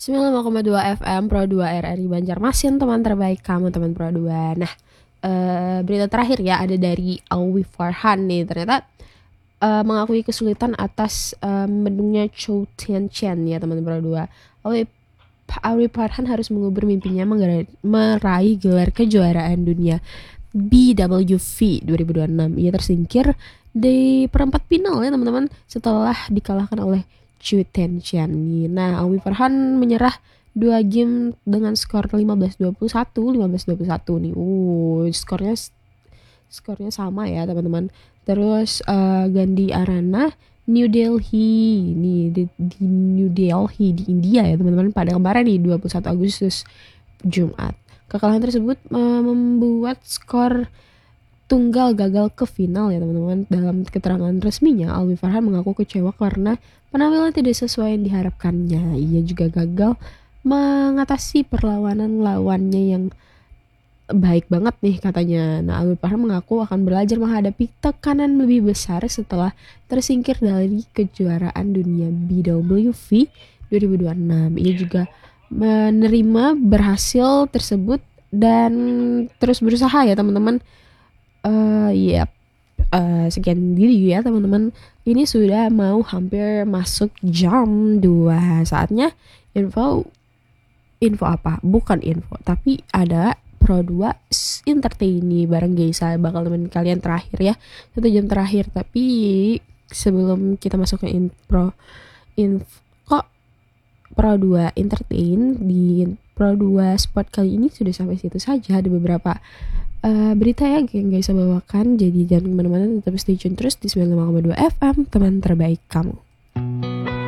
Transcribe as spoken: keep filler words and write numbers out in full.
sembilan puluh lima koma dua F M Pro dua R R I Banjarmasin, teman terbaik kamu, teman Pro dua. Nah, uh, berita terakhir ya ada dari Alwi Farhan nih. Ternyata uh, mengakui kesulitan atas uh, mendungnya Chou Tian Chen ya, teman Pro dua. Alwi Alwi Farhan harus mengubur mimpinya menggerai, meraih gelar kejuaraan dunia B W V dua ribu dua puluh enam. Ia tersingkir di perempat final ya teman-teman setelah dikalahkan oleh Chu Tianchen. Nah, Alwi Farhan menyerah dua game dengan skor lima belas dua puluh satu, lima belas dua puluh satu nih. Uh, skornya skornya sama ya, teman-teman. Terus uh, Gandhi Arana New Delhi nih di, di New Delhi di India ya, teman-teman, pada kemarin nih dua puluh satu Agustus Jumat. Kekalahan tersebut uh, membuat skor tunggal gagal ke final ya, teman-teman. Dalam keterangan resminya, Alwi Farhan mengaku kecewa karena penampilan tidak sesuai yang diharapkannya. Ia juga gagal mengatasi perlawanan lawannya yang baik banget nih katanya. Nah, Alwi Farhan mengaku akan belajar menghadapi tekanan lebih besar setelah tersingkir dari kejuaraan dunia B W V dua ribu dua puluh enam. Ia juga menerima berhasil tersebut dan terus berusaha ya, teman-teman. Uh, ya, yep. uh, sekian diri ya teman-teman. Ini sudah mau hampir masuk jam dua. Saatnya info info apa? Bukan info, tapi ada Pro dua Entertain nih bareng Geisa, bakal temen kalian terakhir ya. Satu jam terakhir, tapi sebelum kita masuk ke info info kok Pro dua Entertain di Pro dua Sport kali ini sudah sampai situ saja. Ada beberapa Uh, berita ya yang guys bawakan, jadi jangan kemana-mana, tetap stay tune terus di sembilan puluh lima koma dua F M, teman terbaik kamu.